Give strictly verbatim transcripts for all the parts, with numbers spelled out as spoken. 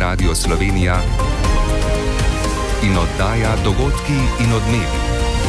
Radio Slovenija in oddaja Dogodki in odmevi.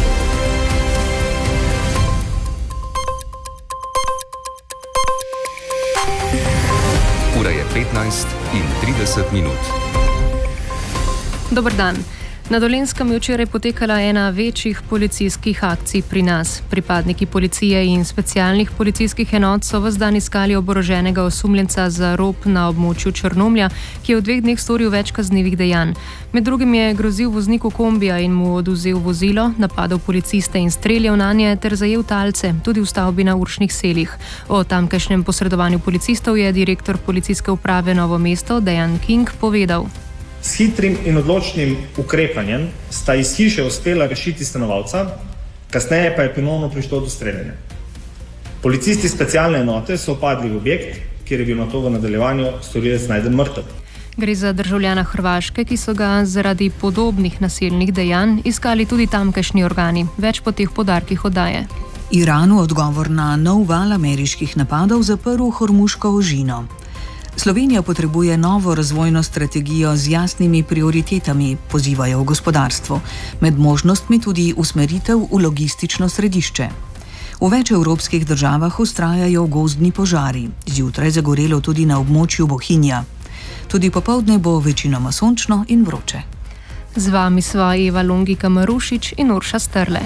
Ura je petnajst in trideset minut. Dober dan. Na Dolenjskem je včeraj potekala ena večjih policijskih akcij pri nas. Pripadniki policije in specialnih policijskih enot so ves dan iskali oboroženega osumljenca za rop na območju Črnomlja, ki je v dveh dneh storil več kaznivih dejanj. Med drugim je grozil vozniku kombija in mu oduzel vozilo, napadel policiste in streljal nanje ter zajel talce, tudi v stavbi na Uršnih selih. O tamkajšnjem posredovanju policistov je direktor policijske uprave Novo mesto Dejan King povedal. S hitrim in odločnim ukrepanjem sta iz hiše uspela rešiti stanovalca, kasneje pa je ponovno prišlo do streljanja. Policisti specialne enote so vpadli v objekt, kjer je bil nato v nadaljevanju storilec najden mrtev. Gre za državljana Hrvaške, ki so ga zaradi podobnih nasilnih dejanj iskali tudi tamkajšnji organi. Več po teh podarkih oddaje. Iranu odgovor na nov val ameriških napadov zaprl Hormuško ožino. Slovenija potrebuje novo razvojno strategijo z jasnimi prioritetami, pozivajo v gospodarstvu. Med možnostmi tudi usmeritev v logistično središče. V več evropskih državah vztrajajo gozdni požari. Zjutraj zagorelo tudi na območju Bohinja. Tudi popoldne bo večinoma sončno in vroče. Z vami sva Eva Longika Marušič in Urša Strle.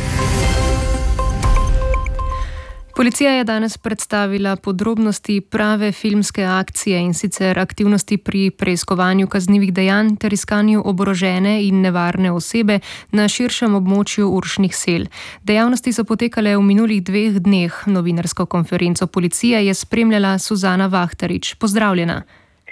Policija je danes predstavila podrobnosti prave filmske akcije in sicer aktivnosti pri preiskovanju kaznivih dejanj ter iskanju oborožene in nevarne osebe na širšem območju Uršnih sel. Dejavnosti so potekale v minulih dveh dneh. Novinarsko konferenco policije je spremljala Suzana Vahtarič. Pozdravljena.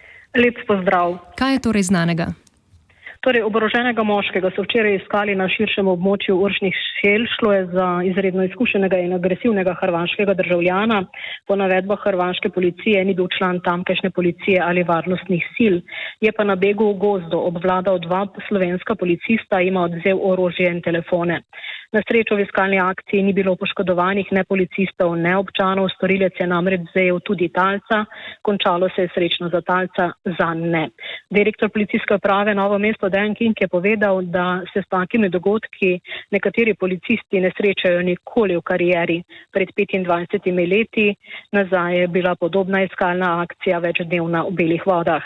Lep pozdrav. Kaj je torej znanega? Torej, oboroženega moškega so včeraj iskali na širšem območju Uršnih sel. Šlo je za izredno izkušenega in agresivnega hrvaškega državljana. Po navedbah hrvaške policije ni bil član tamkajšnje policije ali varnostnih sil. Je pa na begu v gozdu obvladal dva slovenska policista, ima odvzel orožje in telefone. Na srečo v iskalni akciji ni bilo poškodovanih ne policistov, ne občanov. Storilec je namreč vzel tudi talca. Končalo se je srečno za talca, zanj ne. Direktor policijske uprave Novo mesto Dejan King je povedal, da se s takimi dogodki nekateri policisti ne srečajo nikoli v karieri. Pred petindvajsetimi leti nazaj je bila podobna iskalna akcija večdnevna v Belih vodah.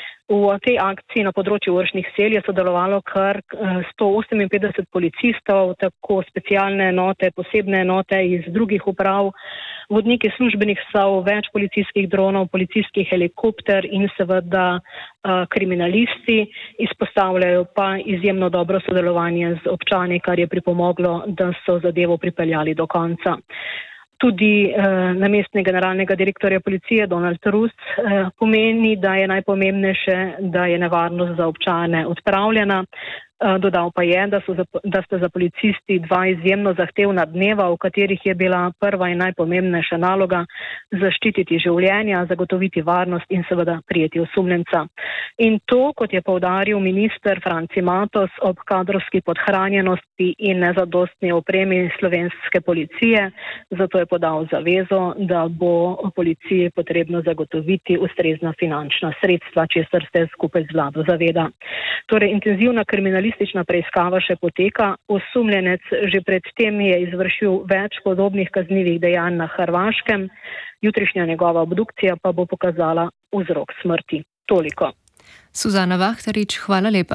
V tej akciji na področju Uršnih sel je sodelovalo kar sto oseminpetdeset policistov, tako specialne enote, posebne enote iz drugih uprav, vodniki službenih psov, več policijskih dronov, policijski helikopter in seveda kriminalisti. Izpostavljajo pa izjemno dobro sodelovanje z občani, kar je pripomoglo, da so zadevo pripeljali do konca. Tudi eh, namestnik generalnega direktorja policije Donald Rus eh, pomeni, da je najpomembnejše, da je nevarnost za občane odpravljena. Eh, dodal pa je, da, so za, da sta za policisti dva izjemno zahtevna dneva, v katerih je bila prva in najpomembnejša naloga zaščititi življenja, zagotoviti varnost in seveda prijeti osumljenca. In to, kot je poudaril minister Franci Matos, ob kadrovski podhranjenosti in nezadostni opremi slovenske policije, zato je podal zavezo, da bo policiji potrebno zagotoviti ustrezna finančna sredstva, česar se skupaj z vlado zaveda. Torej, intenzivna kriminalistična preiskava še poteka. Osumljenec že pred tem je izvršil več podobnih kaznivih dejanj na Hrvaškem. Jutrišnja njegova obdukcija pa bo pokazala vzrok smrti. Toliko. Suzana Vahtarič, hvala lepa.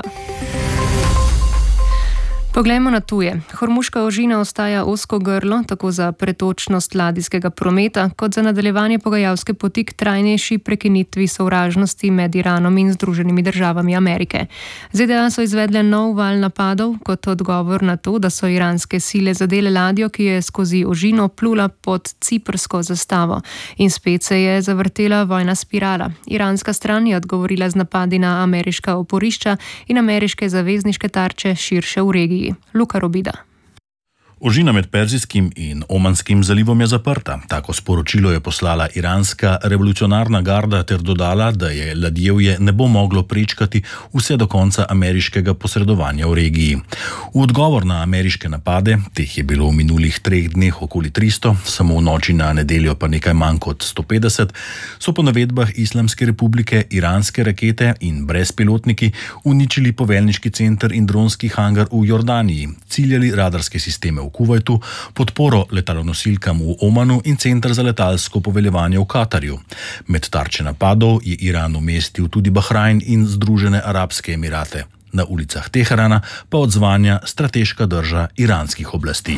Poglejmo na tuje. Hormuška ožina ostaja ozko grlo, tako za pretočnost ladijskega prometa, kot za nadaljevanje pogajalske poti k trajnejši prekinitvi sovražnosti med Iranom in Združenimi državami Amerike. Z D A so izvedle nov val napadov, kot odgovor na to, da so iranske sile zadele ladjo, ki je skozi ožino plula pod ciprsko zastavo. In spet se je zavrtela vojna spirala. Iranska stran je odgovorila z napadi na ameriška oporišča in ameriške zavezniške tarče širše v regiji. Luka Robida. Ožina med Perzijskim in Omanskim zalivom je zaprta. Tako sporočilo je poslala iranska revolucionarna garda ter dodala, da je ladjevje ne bo moglo prečkati vse do konca ameriškega posredovanja v regiji. V odgovor na ameriške napade, teh je bilo v minulih treh dneh okoli tristo, samo v noči na nedeljo pa nekaj manj kot sto petdeset, so po navedbah Islamske republike iranske rakete in brezpilotniki uničili poveljniški center in dronski hangar v Jordaniji, ciljali radarske sisteme v Kuvajtu, podporo letalonosilkam v Omanu in center za letalsko poveljevanje v Katarju. Med tarče napadov je Iran umestil tudi Bahrajn in Združene arabske emirate. Na ulicah Teherana pa odzvanja strateška drža iranskih oblasti.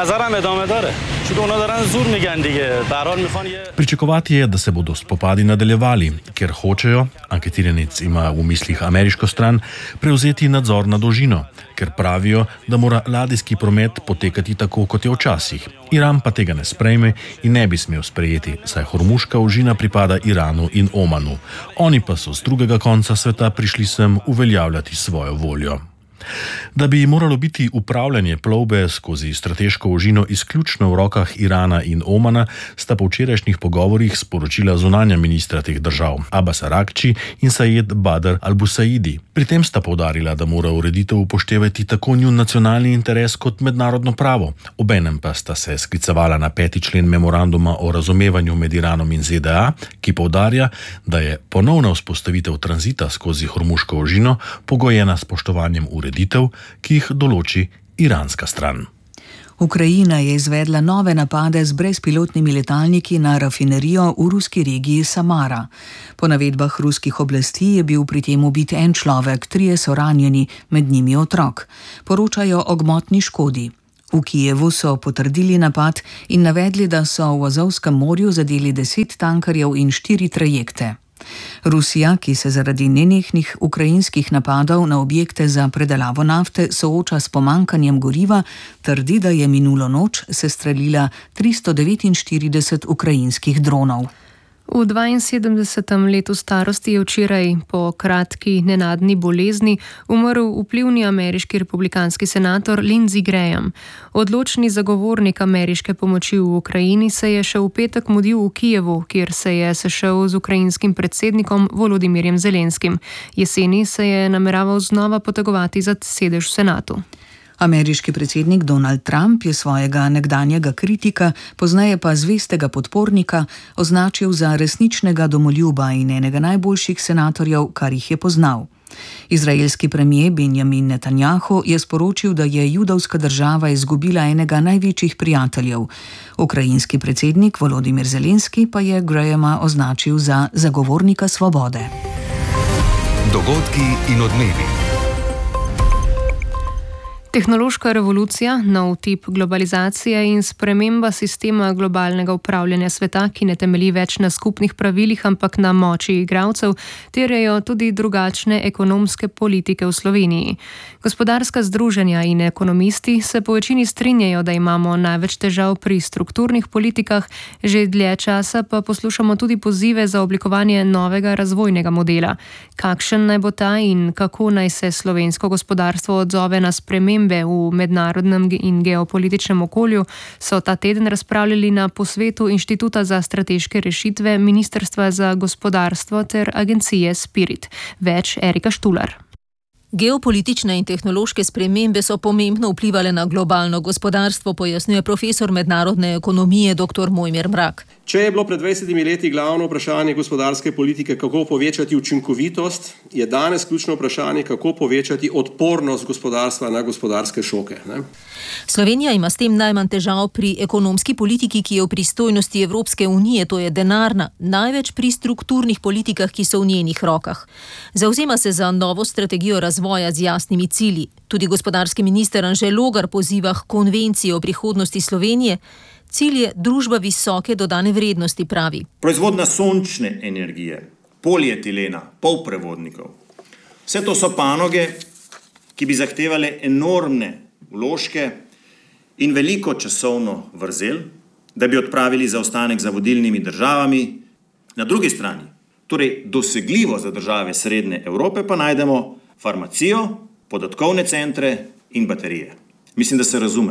Pričakovati je, da se bodo spopadi nadaljevali, ker hočejo, anketiranec ima v mislih ameriško stran, prevzeti nadzor nad ožino, ker pravijo, da mora ladijski promet potekati tako, kot je včasih. Iran pa tega ne sprejme in ne bi smel sprejeti, saj hormuška ožina pripada Iranu in Omanu. Oni pa so z drugega konca sveta prišli sem uveljavljati svojo voljo. Da bi moralo biti upravljanje plovbe skozi strateško ožino izključno v rokah Irana in Omana, sta po včerajšnjih pogovorih sporočila zunanja ministra teh držav, Abbas Araqči in Sayed Badr al-Busaidi. Pri tem sta poudarila, da mora ureditev upoštevati tako njun nacionalni interes kot mednarodno pravo. Obenem pa sta se sklicevala na peti člen memoranduma o razumevanju med Iranom in Z D A, ki poudarja, da je ponovna vzpostavitev tranzita skozi hormuško ožino pogojena s spoštovanjem ureditev, ki jih določi iranska stran. Ukrajina je izvedla nove napade z brezpilotnimi letalniki na rafinerijo v ruski regiji Samara. Po navedbah ruskih oblasti je bil pri tem ubit en človek, trije so ranjeni, med njimi otrok. Poročajo o gmotni škodi. V Kijevu so potrdili napad in navedli, da so v Azovskem morju zadeli deset tankerjev in štiri trajekte. Rusija, ki se zaradi nenehnih ukrajinskih napadov na objekte za predelavo nafte sooča s pomanjkanjem goriva, trdi, da je minulo noč sestrelila tristo devetinštirideset ukrajinskih dronov. V dvainsedemdesetem letu starosti je včeraj po kratki nenadni bolezni umrl vplivni ameriški republikanski senator Lindsey Graham. Odločni zagovornik ameriške pomoči v Ukrajini se je še v petek mudil v Kijevu, kjer se je sešel z ukrajinskim predsednikom Volodimirjem Zelenskim. Jeseni se je nameraval znova potegovati za sedež v senatu. Ameriški predsednik Donald Trump je svojega nekdanjega kritika, pozneje pa zvestega podpornika, označil za resničnega domoljuba in enega najboljših senatorjev, kar jih je poznal. Izraelski premier Benjamin Netanjahu je sporočil, da je judovska država izgubila enega največjih prijateljev. Ukrajinski predsednik Volodimir Zelenski pa je Grahama označil za zagovornika svobode. Dogodki in odmevi. Tehnološka revolucija, nov tip globalizacije in sprememba sistema globalnega upravljanja sveta, ki ne temelji več na skupnih pravilih, ampak na moči igralcev, terjajo tudi drugačne ekonomske politike v Sloveniji. Gospodarska združenja in ekonomisti se po večini strinjajo, da imamo največ težav pri strukturnih politikah, že dlje časa pa poslušamo tudi pozive za oblikovanje novega razvojnega modela. Kakšen naj bo ta in kako naj se slovensko gospodarstvo odzove na spremembe v mednarodnem in geopolitičnem okolju, so ta teden razpravljali na posvetu Inštituta za strateške rešitve, Ministrstva za gospodarstvo ter agencije Spirit. Več Erika Štular. Geopolitične in tehnološke spremembe so pomembno vplivale na globalno gospodarstvo, pojasnjuje profesor mednarodne ekonomije dr. Mojmir Mrak. Če je bilo pred dvajsetimi leti glavno vprašanje gospodarske politike, kako povečati učinkovitost, je danes ključno vprašanje, kako povečati odpornost gospodarstva na gospodarske šoke. Ne? Slovenija ima s tem najmanj težav pri ekonomski politiki, ki je v pristojnosti Evropske unije, to je denarna, največ pri strukturnih politikah, ki so v njenih rokah. Zavzema se za novo strategijo razvoja z jasnimi cilji. Tudi gospodarski minister Anže Logar poziva k konvenciji o prihodnosti Slovenije. Cilj je družba visoke dodane vrednosti, pravi. Proizvodnja sončne energije, polietilena, polprevodnikov. Vse to so panoge, ki bi zahtevale enormne vložke in veliko časovno vrzel, da bi odpravili zaostanek za vodilnimi državami. Na drugi strani, torej dosegljivo za države Srednje Evrope, pa najdemo farmacijo, podatkovne centre in baterije. Mislim, da se razumemo.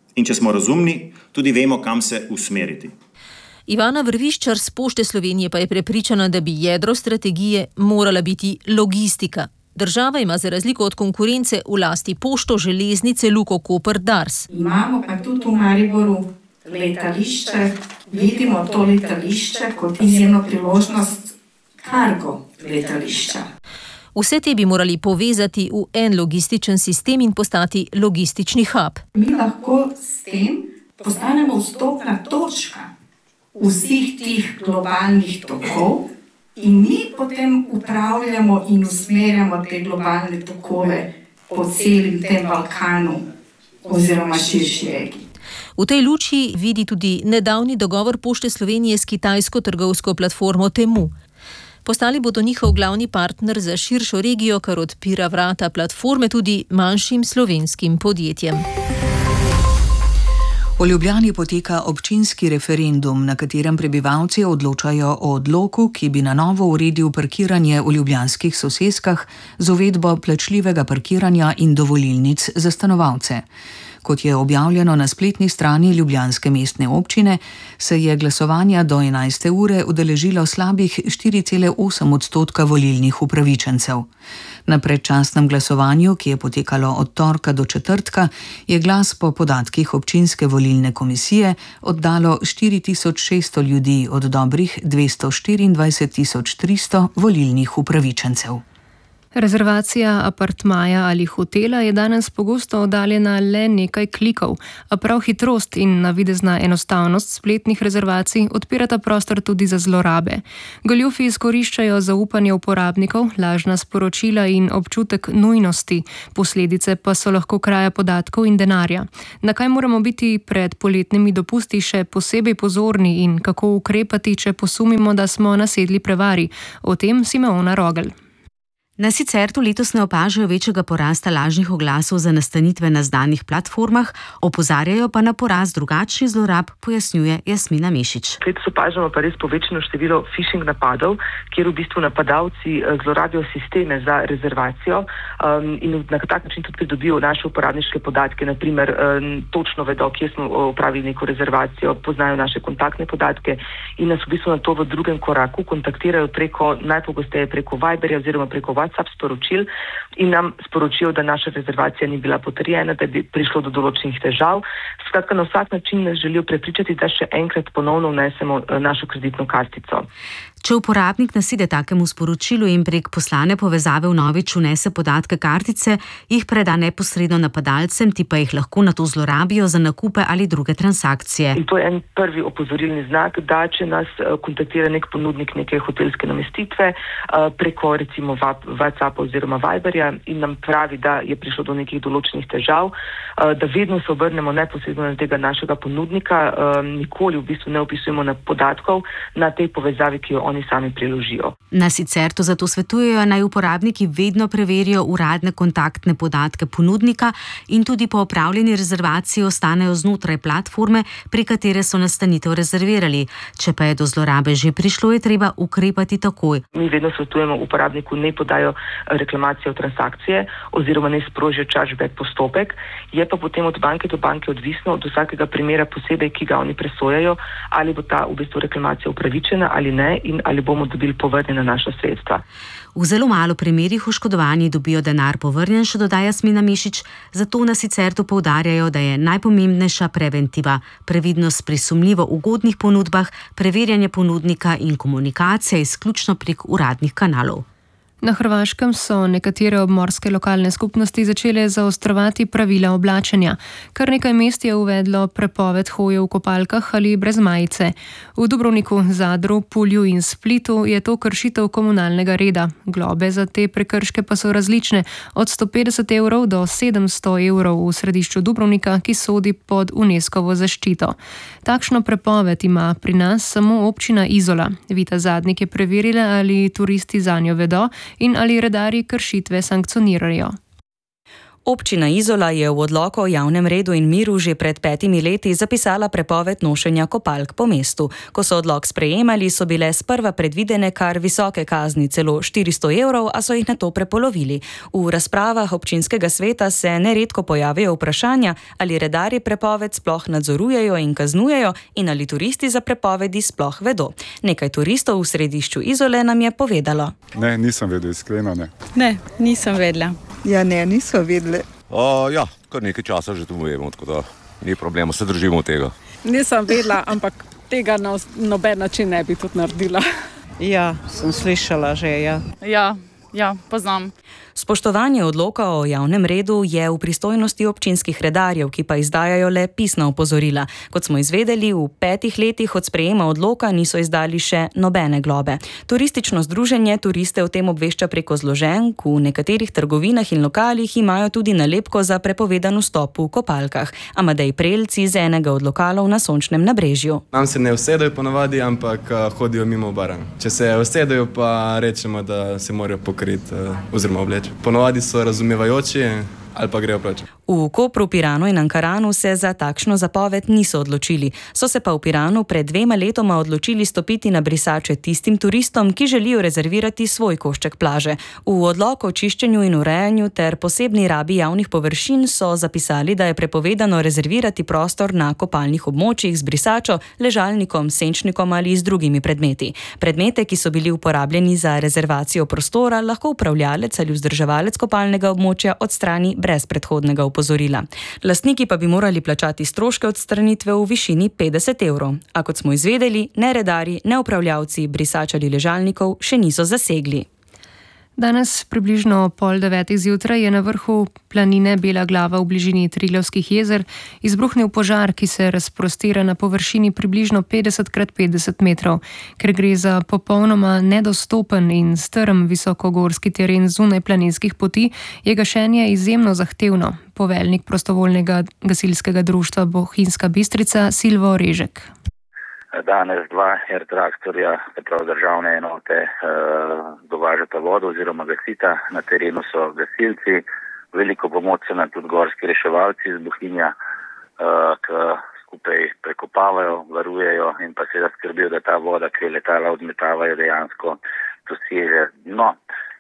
In če smo razumni, tudi vemo, kam se usmeriti. Ivana Vrviščar z Pošte Slovenije pa je prepričana, da bi jedro strategije morala biti logistika. Država ima za razliko od konkurence v lasti Pošto, Železnice, Luko Koper, Dars. Imamo pa tudi v Mariboru letališče, vidimo to letališče kot izjemno priložnost kargo letališča. Vse te bi morali povezati v en logističen sistem in postati logistični hub. Mi lahko s tem postanemo vstopna točka vseh tih globalnih tokov in mi potem upravljamo in usmerjamo te globalne tokove po celim tem Balkanu oziroma širši regiji. V tej luči vidi tudi nedavni dogovor Pošte Slovenije s kitajsko trgovsko platformo Temu. Postali bodo njihov glavni partner za širšo regijo, kar odpira vrata platforme tudi manjšim slovenskim podjetjem. V Ljubljani poteka občinski referendum, na katerem prebivalci odločajo o odloku, ki bi na novo uredil parkiranje v ljubljanskih soseskah z uvedbo plačljivega parkiranja in dovolilnic za stanovalce. Kot je objavljeno na spletni strani ljubljanske mestne občine, se je glasovanja do enajste ure udeležilo slabih štiri cele osem odstotka volilnih upravičencev. Na predčasnem glasovanju, ki je potekalo od torka do četrtka, je glas po podatkih občinske volilne komisije oddalo štiri tisoč šeststo ljudi od dobrih dvesto štiriindvajset tisoč tristo volilnih upravičencev. Rezervacija apartmaja ali hotela je danes pogosto oddaljena le nekaj klikov, a prav hitrost in navidezna enostavnost spletnih rezervacij odpirata prostor tudi za zlorabe. Goljufi izkoriščajo zaupanje uporabnikov, lažna sporočila in občutek nujnosti, posledice pa so lahko kraja podatkov in denarja. Na kaj moramo biti pred poletnimi dopusti še posebej pozorni in kako ukrepati, če posumimo, da smo nasedli prevari? O tem Simeona Rogel. Na Sicertu letos ne opažajo večjega porasta lažnih oglasov za nastanitve na znanih platformah, opozarjajo pa na porast drugačnih zlorab, pojasnjuje Jasmina Mešič. Letos opažamo pa res povečano število phishing napadov, kjer v bistvu napadalci zlorabijo sisteme za rezervacijo um, in na tak način tudi pridobijo naše uporabniške podatke, naprimer um, točno vedo, kje smo opravili neko rezervacijo, poznajo naše kontaktne podatke in nas v bistvu na to v drugem koraku kontaktirajo preko, najpogosteje preko Viberja oziroma preko WhatsApp sporočil in nam sporočijo, da naša rezervacija ni bila potrjena, da bi prišlo do določenih težav. Skratka, na vsak način nas želijo prepričati, da še enkrat ponovno vnesemo našo kreditno kartico. Če uporabnik nasede takemu sporočilu in prek poslane povezave vnovič vnese podatke kartice, jih preda neposredno napadalcem, ti pa jih lahko nato zlorabijo za nakupe ali druge transakcije. In to je en prvi opozorilni znak, da če nas kontaktira nek ponudnik neke hotelske namestitve preko recimo WhatsAppa oziroma Viberja in nam pravi, da je prišlo do nekih določenih težav, da vedno se obrnemo neposredno na tega našega ponudnika, nikoli v bistvu ne opisujemo na podatkov na tej povezavi, ki jo oni sami priložijo. Na Sicertu zato svetujejo, naj uporabniki vedno preverijo uradne kontaktne podatke ponudnika in tudi po opravljeni rezervaciji ostanejo znotraj platforme, pri katere so nastanitev rezervirali. Če pa je do zlorabe že prišlo, je treba ukrepati takoj. Mi vedno svetujemo uporabniku, ne podajo reklamacije o transakcije oziroma ne sprožijo chargeback postopek. Je pa potem od banke do banke odvisno od vsakega primera posebej, ki ga oni presojajo, ali bo ta v bistvu reklamacija upravičena ali ne in ali bomo dobili povrnjena naša sredstva. V zelo malo primerih oškodovani dobijo denar povrnjen, še dodaja Jasmina Mešič, zato na Sicertu poudarjajo, da je najpomembnejša preventiva, previdnost pri sumljivo ugodnih ponudbah, preverjanje ponudnika in komunikacija izključno prek uradnih kanalov. Na Hrvaškem so nekatere obmorske lokalne skupnosti začele zaostrovati pravila oblačenja. Kar nekaj mest je uvedlo prepoved hoje v kopalkah ali brez majice. V Dubrovniku, Zadru, Pulju in Splitu je to kršitev komunalnega reda. Globe za te prekrške pa so različne, od sto petdeset evrov do sedemsto evrov v središču Dubrovnika, ki sodi pod UNESCOvo zaščito. Takšno prepoved ima pri nas samo občina Izola. Vita Zadnik je preverila, ali turisti zanjo vedo in ali redarji kršitve sankcionirajo. Občina Izola je v odloku o javnem redu in miru že pred petimi leti zapisala prepoved nošenja kopalk po mestu. Ko so odlok sprejemali, so bile sprva predvidene kar visoke kazni, celo štiristo evrov, a so jih nato prepolovili. V razpravah občinskega sveta se neredko pojavijo vprašanja, ali redarji prepoved sploh nadzorujejo in kaznujejo in ali turisti za prepovedi sploh vedo. Nekaj turistov v središču Izole nam je povedalo. Ne, nisem vedel, iskreno ne. Ne, nisem vedela. Ja, ne, nisem vedela. O, ja, kar nekaj časa že tu vemo, tako da ni problema, se držimo tega. Nisem vedela, ampak tega na noben način ne bi tudi naredila. Ja, sem slišala že, ja. Ja, ja, poznam. Spoštovanje odloka o javnem redu je v pristojnosti občinskih redarjev, ki pa izdajajo le pisna opozorila. Kot smo izvedeli, v petih letih od sprejema odloka niso izdali še nobene globe. Turistično združenje turiste o tem obvešča preko zloženk, v nekaterih trgovinah in lokalih imajo tudi nalepko za prepovedan vstop v kopalkah. Amadej Prelci z enega od lokalov na Sončnem nabrežju. Nam se ne usedajo ponavadi, ampak hodijo mimo bara. Če se usedajo, pa rečemo, da se morajo pokriti oziroma obleči. Ponovadi so razumevajoči ali pa grejo preč. V Kopru, Piranu in Ankaranu se za takšno zapoved niso odločili. So se pa v Piranu pred dvema letoma odločili stopiti na brisače tistim turistom, ki želijo rezervirati svoj košček plaže. V odloku o čiščenju in urejanju ter posebni rabi javnih površin so zapisali, da je prepovedano rezervirati prostor na kopalnih območjih z brisačo, ležalnikom, senčnikom ali z drugimi predmeti. Predmete, ki so bili uporabljeni za rezervacijo prostora, lahko upravljalec ali vzdrževalec kopalnega območja odstrani brez predhodnega upozorila. Lastniki pa bi morali plačati stroške odstranitve v višini petdeset evrov. A kot smo izvedeli, ne redarji, ne upravljavci brisač ali ležalnikov še niso zasegli. Danes približno pol devetih zjutraj je na vrhu planine Bela Glava v bližini Triglavskih jezer izbruhnil požar, ki se razprostira na površini približno petdeset krat petdeset metrov. Ker gre za popolnoma nedostopen in strm visokogorski teren zunaj planinskih poti, je gašenje izjemno zahtevno. Poveljnik prostovoljnega gasilskega društva Bohinjska Bistrica Silvo Režek. Danes dva er traktorja, prav državne enote, dovažata vodo oziroma gasita. Na terenu so gasilci, veliko pomoč so nam tudi gorski reševalci iz Bohinja, ki skupaj prekopavajo, varujejo in pa seveda skrbijo, da ta voda, ki je letala, odmetavajo, dejansko doseže dno.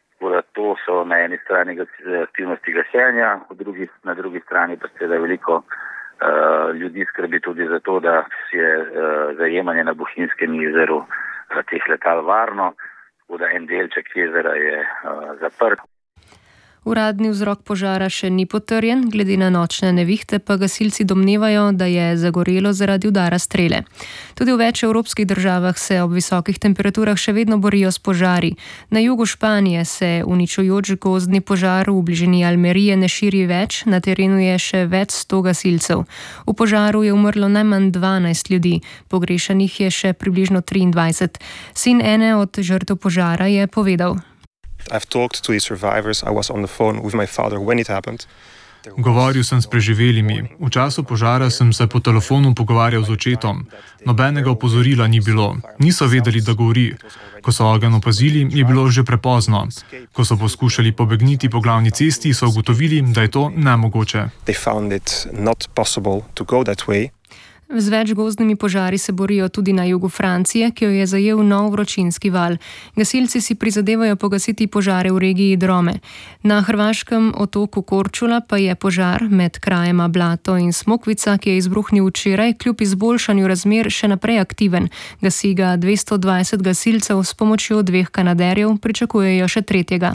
To so na eni strani aktivnosti gašenja, na drugi strani pa seveda veliko Uh, ljudi skrbi tudi za to, da je uh, zajemanje na Bohinjskem jezeru uh, teh letal varno, tako da en delček jezera je uh, zaprt. Uradni vzrok požara še ni potrjen, glede na nočne nevihte pa gasilci domnevajo, da je zagorelo zaradi udara strele. Tudi v več evropskih državah se ob visokih temperaturah še vedno borijo s požari. Na jugu Španije se uničujoč gozdni požar v bližini Almerije ne širi več, na terenu je še več sto gasilcev. V požaru je umrlo najmanj dvanajst ljudi, pogrešanih je še približno triindvajset. Sin ene od žrtev požara je povedal: I've talked to the survivors. I was on the phone with my father when it happened. Govoril sem s preživelimi. V času požara sem se po telefonu pogovarjal z očetom. Nobenega opozorila ni bilo. Niso vedeli, da gori. Ko so ogenj opazili, je bilo že prepozno. Ko so poskušali pobegniti po glavni cesti, so ugotovili, da je to nemogoče. They found it not possible to go that way. Z več gozdnimi požari se borijo tudi na jugu Francije, ki jo je zajel nov vročinski val. Gasilci si prizadevajo pogasiti požare v regiji Drome. Na hrvaškem otoku Korčula pa je požar med krajema Blato in Smokvica, ki je izbruhnil včeraj, kljub izboljšanju razmer še naprej aktiven. Gasi ga dvesto dvajset gasilcev, s pomočjo dveh kanaderjev pričakujejo še tretjega.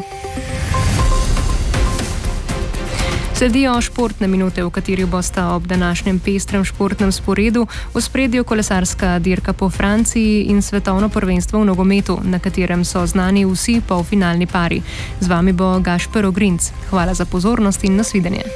Sledijo športne minute, v katerih bosta ob današnjem pestrem športnem sporedu v ospredju kolesarska dirka po Franciji in svetovno prvenstvo v nogometu, na katerem so znani vsi polfinalni pari. Z vami bo Gašper Ogrinc. Hvala za pozornost in nasvidenje.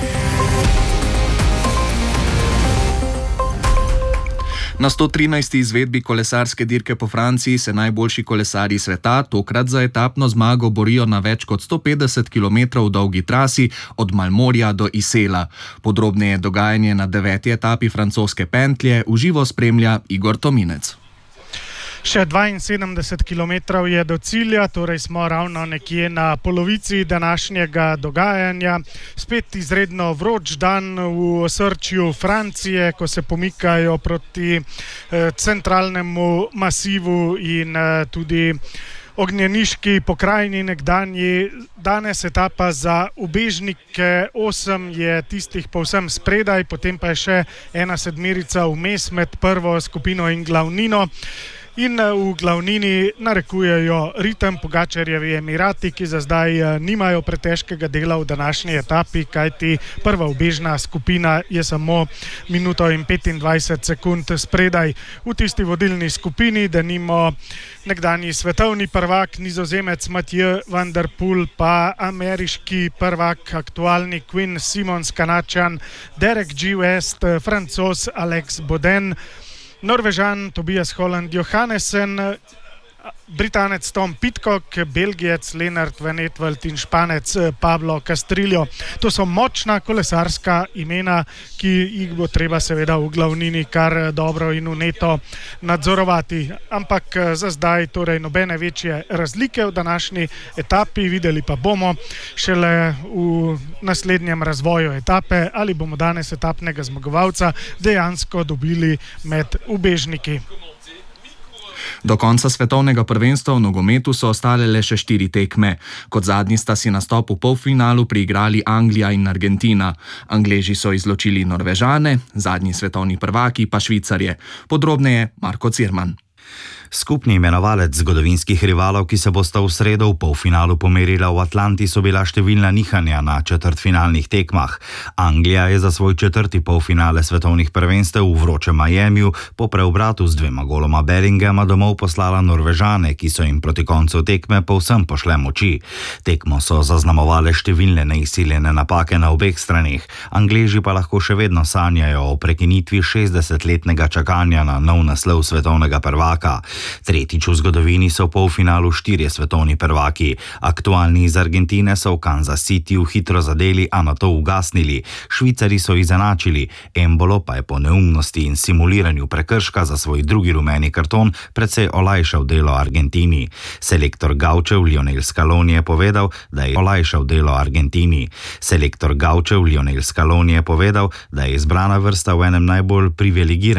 Na sto trinajsti izvedbi kolesarske dirke po Franciji se najboljši kolesarji sveta tokrat za etapno zmago borijo na več kot sto petdeset kilometrov dolgi trasi od Malmorja do Isela. Podrobneje dogajanje na deveti etapi francoske pentlje v živo spremlja Igor Tominec. Še dvainsedemdeset kilometrov je do cilja, torej smo ravno nekje na polovici današnjega dogajanja. Spet izredno vroč dan v osrčju Francije, ko se pomikajo proti eh, centralnemu masivu in eh, tudi ognjeniški pokrajini nekdanji. Danes etapa za ubežnike, osem je tistih povsem spredaj, potem pa je še ena sedmerica vmes med prvo skupino in glavnino. In v glavnini narekujejo ritem Pogačarjevi Emirati, ki za zdaj nimajo pretežkega dela v današnji etapi, kajti prva ubežna skupina je samo minuto in petindvajset sekund spredaj. V tisti vodilni skupini, denimo nekdanji svetovni prvak Nizozemec Mathieu van der Poel, pa ameriški prvak, aktualni Quinn Simmons, Kanačan Derek G. West, Francoz Alex Boden, Norvežan Tobias Holland Johannesen, Britanec Tom Pidcock, Belgijec Lennart van Etvelt in Španec Pablo Castrillo. To so močna kolesarska imena, ki jih bo treba seveda v glavnini kar dobro in vneto nadzorovati. Ampak za zdaj torej nobene večje razlike v današnji etapi, videli pa bomo šele v naslednjem razvoju etape, ali bomo danes etapnega zmagovalca dejansko dobili med ubežniki. Do konca svetovnega prvenstva v nogometu so ostale le še štiri tekme. Kot zadnji sta si nastop v polfinalu priigrali Anglija in Argentina. Angleži so izločili Norvežane, zadnji svetovni prvaki pa Švicarje. Podrobneje Marko Cirman. Skupni imenovalec zgodovinskih rivalov, ki se bosta v sredo v polfinalu pomerila v Atlanti, so bila številna nihanja na četrtfinalnih tekmah. Anglija je za svoj četrti polfinale svetovnih prvenstev v vročem Miamiju po preobratu z dvema goloma Bellinghama domov poslala Norvežane, ki so jim proti koncu tekme povsem pošle moči. Tekmo so zaznamovale številne neizsiljene napake na obeh straneh. Angleži pa lahko še vedno sanjajo o prekinitvi šestdesetletnega čakanja na nov naslov svetovnega prvaka. Tretjič v zgodovini so v polfinalu štirje svetovni prvaki. Aktualni iz Argentine so v Kansas Cityju hitro zadeli, a nato ugasnili. Švicari so izenačili, Embolo pa je po neumnosti in simuliranju prekrška za svoj drugi rumeni karton precej olajšal delo Argentini. Selektor Gaučev Lionel Scaloni je povedal, da je olajšal delo Argentini. Selektor Gaučev Lionel Scaloni je povedal, da je izbrana vrsta v enem najbolj privilegiranih